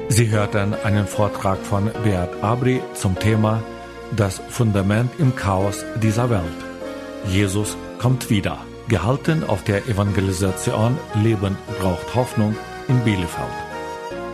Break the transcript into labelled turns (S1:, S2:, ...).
S1: Sie hörten einen Vortrag von Beat Abri zum Thema Das Fundament im Chaos dieser Welt. Jesus kommt wieder. Gehalten auf der Evangelisation Leben braucht Hoffnung in Bielefeld.